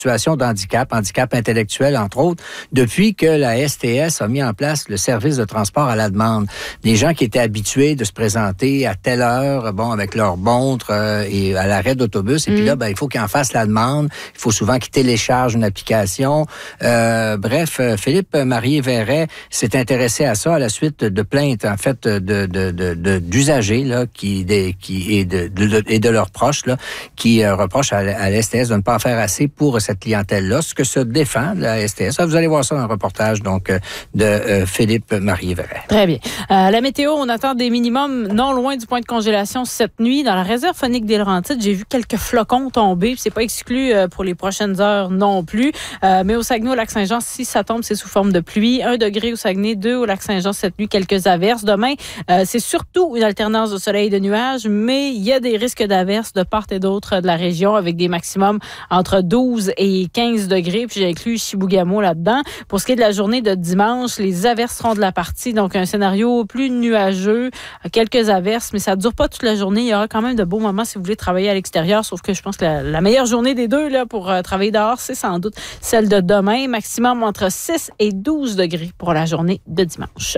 situation d'handicap, handicap intellectuel, entre autres, depuis que la STS a mis en place le service de transport à la demande. Des gens qui étaient habitués de se présenter à telle heure, avec leur montre et à l'arrêt d'autobus, et puis là, il faut qu'ils en fassent la demande. Il faut souvent qu'ils téléchargent une application. Bref, Philippe Marié-Verret s'est intéressé à ça à la suite de plaintes, en fait, d'usagers là, et de leurs proches là, qui reprochent à la STS de ne pas faire assez pour cette clientèle-là, ce que se défend la STS. Vous allez voir ça dans un reportage donc de Philippe Marié-Verret. Très bien. La météo, on attend des minimums non loin du point de congélation cette nuit. Dans la réserve faunique des Laurentides, j'ai vu quelques flocons tomber. C'est pas exclu pour les prochaines heures non plus. Mais au Saguenay, au Lac-Saint-Jean, si ça tombe, c'est sous forme de pluie. 1 degré au Saguenay, 2 au Lac-Saint-Jean cette nuit, quelques averses. Demain, c'est surtout une alternance de soleil et de nuages, mais il y a des risques d'averses de part et d'autre de la région avec des maximums entre 12 et 15 degrés. Puis j'ai inclus Chibougamau là-dedans. Pour ce qui est de la journée de dimanche, les averses seront de la partie. Donc, un scénario plus nuageux, quelques averses, mais ça ne dure pas toute la journée. Il y aura quand même de beaux moments si vous voulez travailler à l'extérieur, sauf que je pense que la meilleure journée des deux là, pour travailler dehors, c'est sans doute celle de demain. Maximum entre 6 et 12 degrés pour la journée de dimanche.